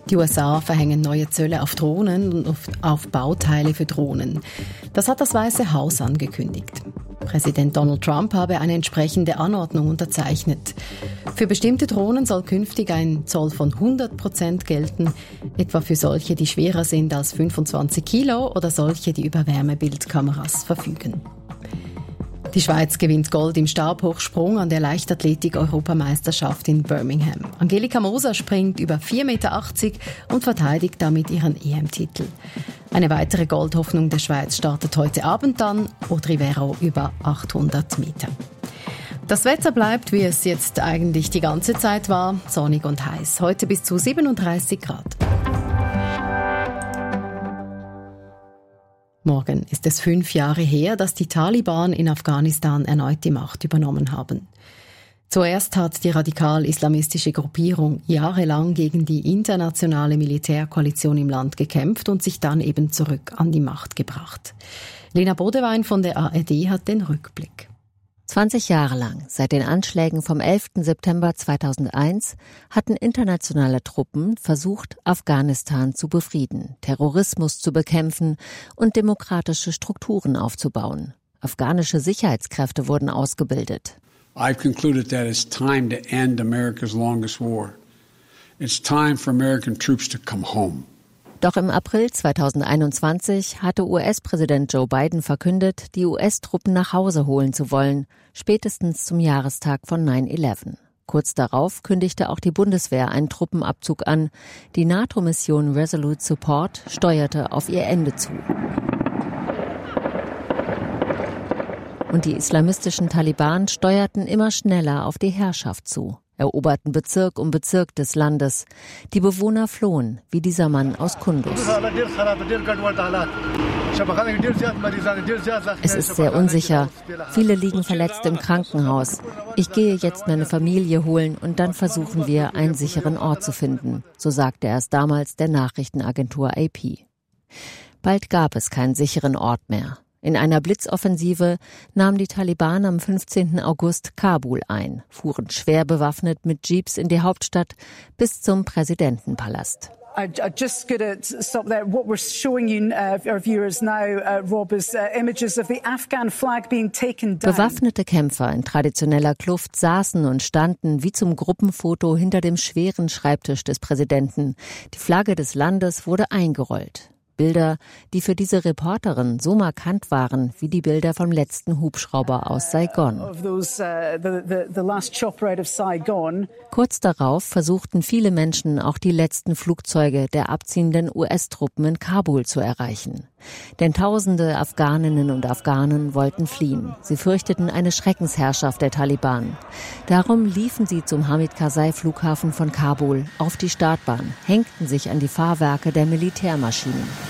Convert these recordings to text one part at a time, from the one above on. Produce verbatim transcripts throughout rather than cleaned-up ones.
Die U S A verhängen neue Zölle auf Drohnen und auf, auf Bauteile für Drohnen. Das hat das Weiße Haus angekündigt. Präsident Donald Trump habe eine entsprechende Anordnung unterzeichnet. Für bestimmte Drohnen soll künftig ein Zoll von hundert Prozent gelten, etwa für solche, die schwerer sind als fünfundzwanzig Kilo oder solche, die über Wärmebildkameras verfügen. Die Schweiz gewinnt Gold im Stabhochsprung an der Leichtathletik-Europameisterschaft in Birmingham. Angelika Moser springt über vier Meter achtzig und verteidigt damit ihren E M-Titel. Eine weitere Goldhoffnung der Schweiz startet heute Abend dann, Audrey Vero über achthundert Meter. Das Wetter bleibt, wie es jetzt eigentlich die ganze Zeit war, sonnig und heiß. Heute bis zu siebenunddreißig Grad. Morgen ist es fünf Jahre her, dass die Taliban in Afghanistan erneut die Macht übernommen haben. Zuerst hat die radikal-islamistische Gruppierung jahrelang gegen die internationale Militärkoalition im Land gekämpft und sich dann eben zurück an die Macht gebracht. Lena Bodewein von der A R D hat den Rückblick. zwanzig Jahre lang, seit den Anschlägen vom elften September zweitausendeins, hatten internationale Truppen versucht, Afghanistan zu befrieden, Terrorismus zu bekämpfen und demokratische Strukturen aufzubauen. Afghanische Sicherheitskräfte wurden ausgebildet. I've concluded that it's time to end America's longest war. It's time for American troops to come home. Doch im April zweitausendeinundzwanzig hatte U S-Präsident Joe Biden verkündet, die U S-Truppen nach Hause holen zu wollen, spätestens zum Jahrestag von neun elf. Kurz darauf kündigte auch die Bundeswehr einen Truppenabzug an. Die NATO-Mission Resolute Support steuerte auf ihr Ende zu. Und die islamistischen Taliban steuerten immer schneller auf die Herrschaft zu, eroberten Bezirk um Bezirk des Landes. Die Bewohner flohen, wie dieser Mann aus Kunduz. Es ist sehr unsicher. Viele liegen verletzt im Krankenhaus. Ich gehe jetzt meine Familie holen und dann versuchen wir, einen sicheren Ort zu finden, so sagte er es damals der Nachrichtenagentur A P. Bald gab es keinen sicheren Ort mehr. In einer Blitzoffensive nahmen die Taliban am fünfzehnten August Kabul ein, fuhren schwer bewaffnet mit Jeeps in die Hauptstadt bis zum Präsidentenpalast. I, I just going to stop there. What we're showing you, uh, our viewers now, uh, Rob, is uh, images of the Afghan flag being taken down. Bewaffnete Kämpfer in traditioneller Kluft saßen und standen wie zum Gruppenfoto hinter dem schweren Schreibtisch des Präsidenten. Die Flagge des Landes wurde eingerollt. Bilder, die für diese Reporterin so markant waren wie die Bilder vom letzten Hubschrauber aus Saigon. Kurz darauf versuchten viele Menschen auch die letzten Flugzeuge der abziehenden U S-Truppen in Kabul zu erreichen. Denn tausende Afghaninnen und Afghanen wollten fliehen. Sie fürchteten eine Schreckensherrschaft der Taliban. Darum liefen sie zum Hamid-Karzai-Flughafen von Kabul auf die Startbahn, hängten sich an die Fahrwerke der Militärmaschinen.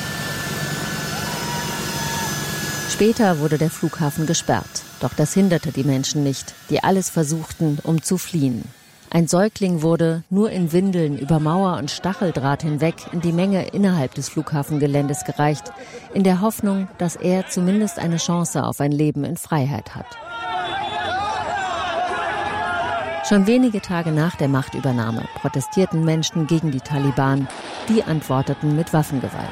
Später wurde der Flughafen gesperrt, doch das hinderte die Menschen nicht, die alles versuchten, um zu fliehen. Ein Säugling wurde nur in Windeln über Mauer und Stacheldraht hinweg in die Menge innerhalb des Flughafengeländes gereicht, in der Hoffnung, dass er zumindest eine Chance auf ein Leben in Freiheit hat. Schon wenige Tage nach der Machtübernahme protestierten Menschen gegen die Taliban. Die antworteten mit Waffengewalt.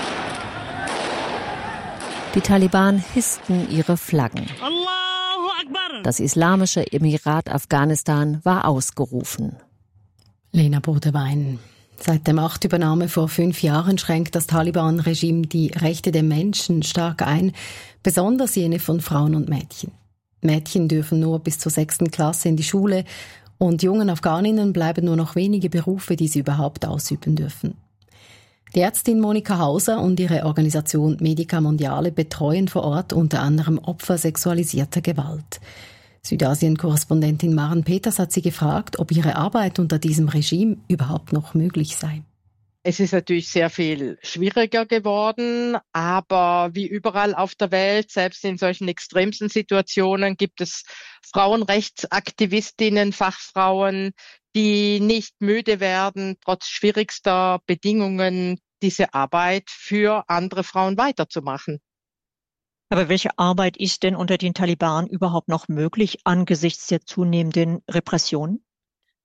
Die Taliban hissten ihre Flaggen. Das Islamische Emirat Afghanistan war ausgerufen. Lena Bodewein. Seit der Machtübernahme vor fünf Jahren schränkt das Taliban-Regime die Rechte der Menschen stark ein, besonders jene von Frauen und Mädchen. Mädchen dürfen nur bis zur sechsten Klasse in die Schule und jungen Afghaninnen bleiben nur noch wenige Berufe, die sie überhaupt ausüben dürfen. Die Ärztin Monika Hauser und ihre Organisation Medica Mondiale betreuen vor Ort unter anderem Opfer sexualisierter Gewalt. Südasien-Korrespondentin Maren Peters hat sie gefragt, ob ihre Arbeit unter diesem Regime überhaupt noch möglich sei. Es ist natürlich sehr viel schwieriger geworden, aber wie überall auf der Welt, selbst in solchen extremsten Situationen, gibt es Frauenrechtsaktivistinnen, Fachfrauen, die nicht müde werden, trotz schwierigster Bedingungen diese Arbeit für andere Frauen weiterzumachen. Aber welche Arbeit ist denn unter den Taliban überhaupt noch möglich angesichts der zunehmenden Repression?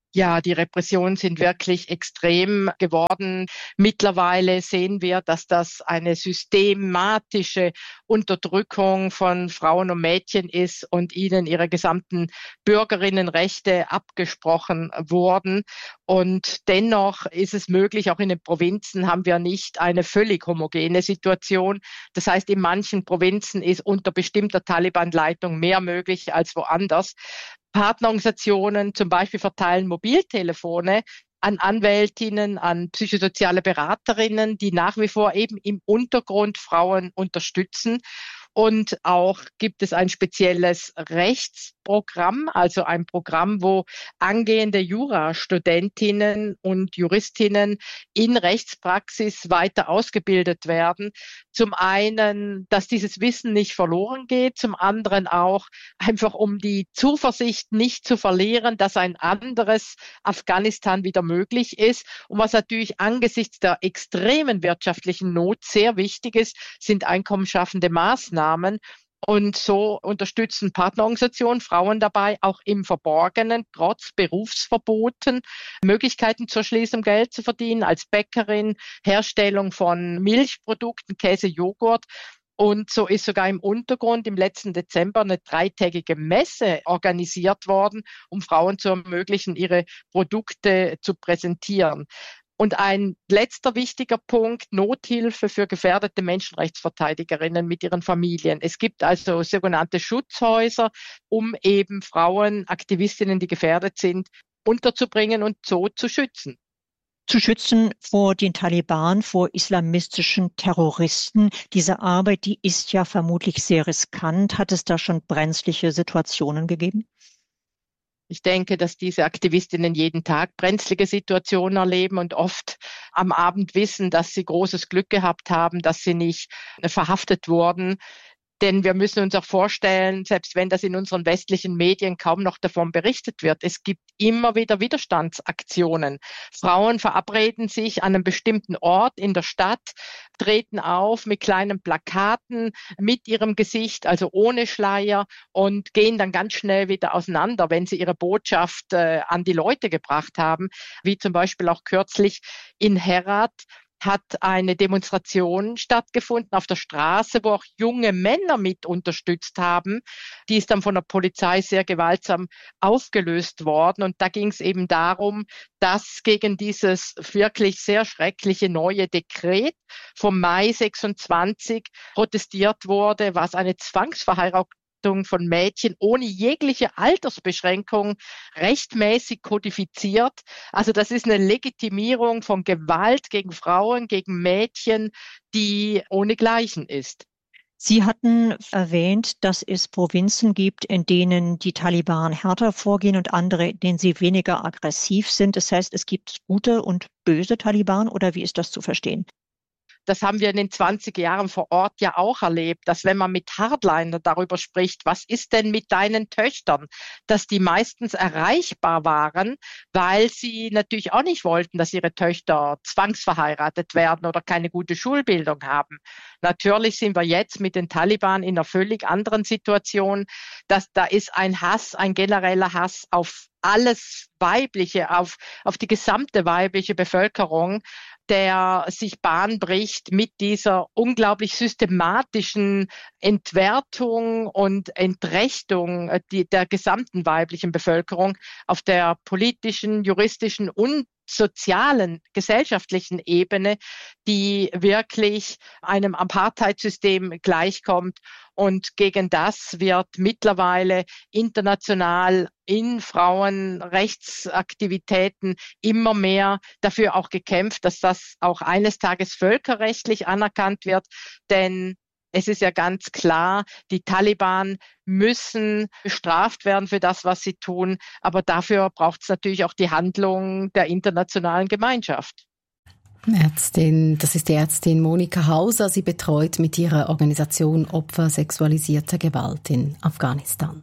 Ja, die Repressionen sind wirklich extrem geworden. Mittlerweile sehen wir, dass das eine systematische Unterdrückung von Frauen und Mädchen ist und ihnen ihre gesamten Bürgerinnenrechte abgesprochen wurden. Und dennoch ist es möglich, auch in den Provinzen haben wir nicht eine völlig homogene Situation. Das heißt, in manchen Provinzen ist unter bestimmter Taliban-Leitung mehr möglich als woanders. Partnerorganisationen zum Beispiel verteilen Mobiltelefone an Anwältinnen, an psychosoziale Beraterinnen, die nach wie vor eben im Untergrund Frauen unterstützen. Und auch gibt es ein spezielles Rechtsprogramm, also ein Programm, wo angehende Jurastudentinnen und Juristinnen in Rechtspraxis weiter ausgebildet werden. Zum einen, dass dieses Wissen nicht verloren geht, zum anderen auch einfach, um die Zuversicht nicht zu verlieren, dass ein anderes Afghanistan wieder möglich ist. Und was natürlich angesichts der extremen wirtschaftlichen Not sehr wichtig ist, sind einkommensschaffende Maßnahmen. Und so unterstützen Partnerorganisationen Frauen dabei, auch im Verborgenen, trotz Berufsverboten, Möglichkeiten zur Schließung Geld zu verdienen, als Bäckerin, Herstellung von Milchprodukten, Käse, Joghurt. Und so ist sogar im Untergrund im letzten Dezember eine dreitägige Messe organisiert worden, um Frauen zu ermöglichen, ihre Produkte zu präsentieren. Und ein letzter wichtiger Punkt, Nothilfe für gefährdete Menschenrechtsverteidigerinnen mit ihren Familien. Es gibt also sogenannte Schutzhäuser, um eben Frauen, Aktivistinnen, die gefährdet sind, unterzubringen und so zu schützen. Zu schützen vor den Taliban, vor islamistischen Terroristen. Diese Arbeit, die ist ja vermutlich sehr riskant. Hat es da schon brenzliche Situationen gegeben? Ich denke, dass diese Aktivistinnen jeden Tag brenzlige Situationen erleben und oft am Abend wissen, dass sie großes Glück gehabt haben, dass sie nicht verhaftet wurden. Denn wir müssen uns auch vorstellen, selbst wenn das in unseren westlichen Medien kaum noch davon berichtet wird, es gibt immer wieder Widerstandsaktionen. Frauen verabreden sich an einem bestimmten Ort in der Stadt, treten auf mit kleinen Plakaten, mit ihrem Gesicht, also ohne Schleier, und gehen dann ganz schnell wieder auseinander, wenn sie ihre Botschaft äh, an die Leute gebracht haben, wie zum Beispiel auch kürzlich in Herat hat eine Demonstration stattgefunden auf der Straße, wo auch junge Männer mit unterstützt haben. Die ist dann von der Polizei sehr gewaltsam aufgelöst worden. Und da ging es eben darum, dass gegen dieses wirklich sehr schreckliche neue Dekret vom Mai sechsundzwanzig protestiert wurde, was eine Zwangsverheiratung von Mädchen ohne jegliche Altersbeschränkung rechtmäßig kodifiziert. Also das ist eine Legitimierung von Gewalt gegen Frauen, gegen Mädchen, die ohnegleichen ist. Sie hatten erwähnt, dass es Provinzen gibt, in denen die Taliban härter vorgehen und andere, in denen sie weniger aggressiv sind. Das heißt, es gibt gute und böse Taliban, oder wie ist das zu verstehen? Das haben wir in den zwanzig Jahren vor Ort ja auch erlebt, dass wenn man mit Hardliner darüber spricht, was ist denn mit deinen Töchtern, dass die meistens erreichbar waren, weil sie natürlich auch nicht wollten, dass ihre Töchter zwangsverheiratet werden oder keine gute Schulbildung haben. Natürlich sind wir jetzt mit den Taliban in einer völlig anderen Situation, dass da ist ein Hass, ein genereller Hass auf alles Weibliche, auf, auf die gesamte weibliche Bevölkerung, der sich Bahn bricht mit dieser unglaublich systematischen Entwertung und Entrechtung die, der gesamten weiblichen Bevölkerung auf der politischen, juristischen und sozialen, gesellschaftlichen Ebene, die wirklich einem Apartheidsystem gleichkommt. Und gegen das wird mittlerweile international in Frauenrechtsaktivitäten immer mehr dafür auch gekämpft, dass das auch eines Tages völkerrechtlich anerkannt wird. Denn es ist ja ganz klar, die Taliban müssen bestraft werden für das, was sie tun. Aber dafür braucht es natürlich auch die Handlung der internationalen Gemeinschaft. Ärztin, das ist die Ärztin Monika Hauser. Sie betreut mit ihrer Organisation Opfer sexualisierter Gewalt in Afghanistan.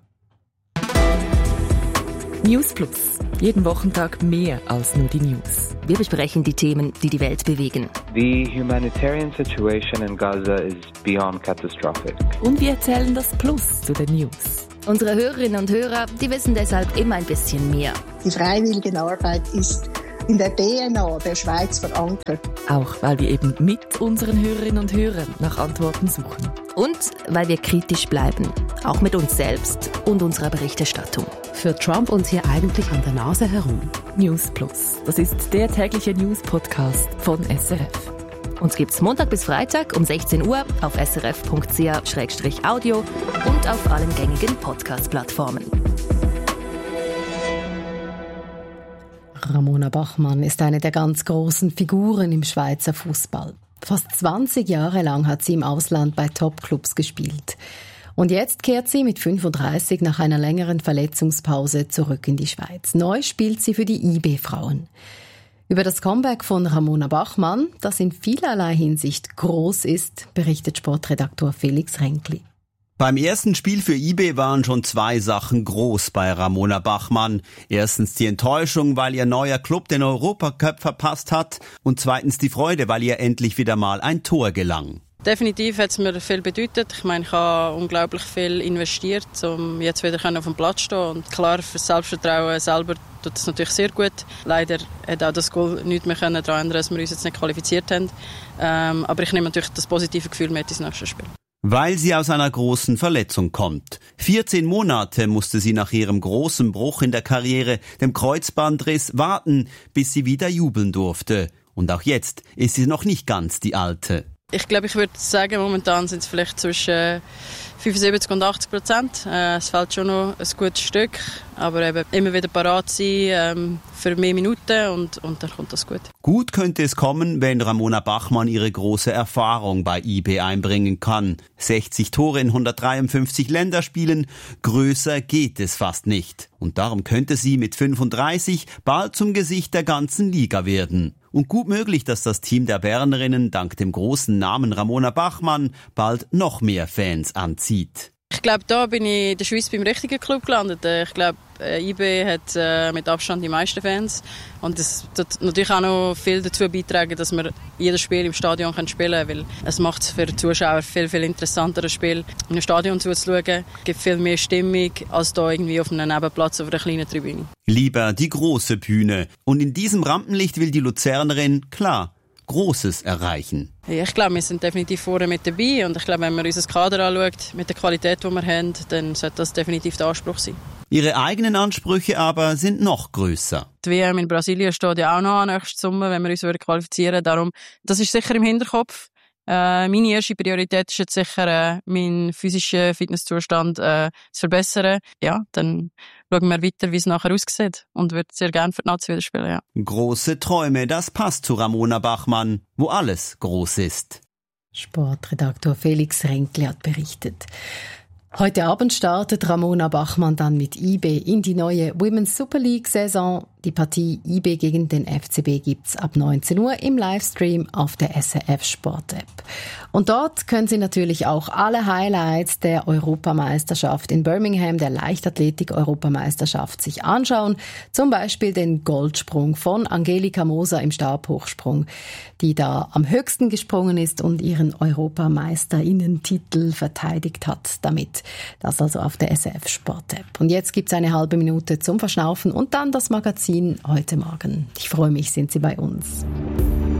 News Plus. Jeden Wochentag mehr als nur die News. Wir besprechen die Themen, die die Welt bewegen. The humanitarian situation in Gaza is beyond catastrophic. Und wir erzählen das Plus zu den News. Unsere Hörerinnen und Hörer, die wissen deshalb immer ein bisschen mehr. Die Freiwilligenarbeit ist in der D N A der Schweiz verankert. Auch weil wir eben mit unseren Hörerinnen und Hörern nach Antworten suchen. Und weil wir kritisch bleiben, auch mit uns selbst und unserer Berichterstattung. Führt Trump uns hier eigentlich an der Nase herum? News Plus, das ist der tägliche News-Podcast von S R F. Uns gibt's Montag bis Freitag um sechzehn Uhr auf s r f punkt c h slash audio und auf allen gängigen Podcast-Plattformen. Ramona Bachmann ist eine der ganz großen Figuren im Schweizer Fußball. Fast zwanzig Jahre lang hat sie im Ausland bei Top-Clubs gespielt. Und jetzt kehrt sie mit fünfunddreißig nach einer längeren Verletzungspause zurück in die Schweiz. Neu spielt sie für die I B-Frauen. Über das Comeback von Ramona Bachmann, das in vielerlei Hinsicht groß ist, berichtet Sportredaktor Felix Renkli. Beim ersten Spiel für I B waren schon zwei Sachen groß bei Ramona Bachmann. Erstens die Enttäuschung, weil ihr neuer Club den Europacup verpasst hat. Und zweitens die Freude, weil ihr endlich wieder mal ein Tor gelang. Definitiv hat es mir viel bedeutet. Ich meine, ich habe unglaublich viel investiert, um jetzt wieder auf dem Platz zu stehen. Und klar, für das Selbstvertrauen selber tut es natürlich sehr gut. Leider hat auch das Goal nichts mehr daran ändern, dass wir uns jetzt nicht qualifiziert haben. Ähm, aber ich nehme natürlich das positive Gefühl mit ins nächste Spiel. Weil sie aus einer großen Verletzung kommt. vierzehn Monate musste sie nach ihrem großen Bruch in der Karriere, dem Kreuzbandriss, warten, bis sie wieder jubeln durfte. Und auch jetzt ist sie noch nicht ganz die Alte. Ich glaube, ich würde sagen, momentan sind es vielleicht zwischen fünfundsiebzig und achtzig Prozent. Äh, es fehlt schon noch ein gutes Stück, aber eben immer wieder parat sein ähm, für mehr Minuten und, und dann kommt das gut. Gut könnte es kommen, wenn Ramona Bachmann ihre große Erfahrung bei I B einbringen kann. sechzig Tore in hundertdreiundfünfzig Länderspielen, größer geht es fast nicht. Und darum könnte sie mit fünfunddreißig bald zum Gesicht der ganzen Liga werden. Und gut möglich, dass das Team der Bernerinnen dank dem großen Namen Ramona Bachmann bald noch mehr Fans anzieht. Ich glaube, da bin ich in der Schweiz beim richtigen Club gelandet. Ich glaube, I B hat äh, mit Abstand die meisten Fans. Und das tut natürlich auch noch viel dazu beitragen, dass wir jedes Spiel im Stadion spielen können, weil es macht es für die Zuschauer viel, viel interessanter, ein Spiel in einem Stadion zuzuschauen. Es gibt viel mehr Stimmung als da irgendwie auf einem Nebenplatz auf einer kleinen Tribüne. Lieber die große Bühne. Und in diesem Rampenlicht will die Luzernerin, klar, Großes erreichen. Ja, ich glaube, wir sind definitiv vorne mit dabei und ich glaube, wenn man unser Kader anschaut, mit der Qualität, die wir haben, dann sollte das definitiv der Anspruch sein. Ihre eigenen Ansprüche aber sind noch grösser. Die W M in Brasilien steht ja auch noch an nächsten Sommer, wenn wir uns qualifizieren würden. Darum, das ist sicher im Hinterkopf. Äh, meine erste Priorität ist jetzt sicher, äh, meinen physischen Fitnesszustand äh, zu verbessern. Ja, dann schauen wir weiter, wie es nachher aussieht und würde sehr gerne für die Nazi wieder spielen. Ja. Große Träume, das passt zu Ramona Bachmann, wo alles groß ist. Sportredaktor Felix Renkli hat berichtet. Heute Abend startet Ramona Bachmann dann mit I B in die neue Women's Super League-Saison. Die Partie I B gegen den F C B gibt's ab neunzehn Uhr im Livestream auf der S R F Sport-App. Und dort können Sie natürlich auch alle Highlights der Europameisterschaft in Birmingham, der Leichtathletik-Europameisterschaft, sich anschauen. Zum Beispiel den Goldsprung von Angelika Moser im Stabhochsprung, die da am höchsten gesprungen ist und ihren Europameisterinnen-Titel verteidigt hat damit. Das also auf der S R F Sport-App. Und jetzt gibt's eine halbe Minute zum Verschnaufen und dann das Magazin heute Morgen. Ich freue mich, sind Sie bei uns.